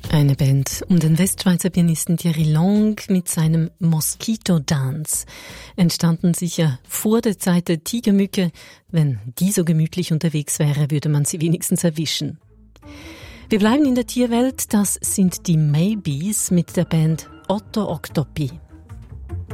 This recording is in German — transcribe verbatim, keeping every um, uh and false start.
Eine Band um den Westschweizer Pianisten Thierry Long mit seinem Mosquito Dance. Entstanden sicher vor der Zeit der Tigermücke. Wenn die so gemütlich unterwegs wäre, würde man sie wenigstens erwischen. Wir bleiben in der Tierwelt. Das sind die Maybes mit der Band Otto Octopi.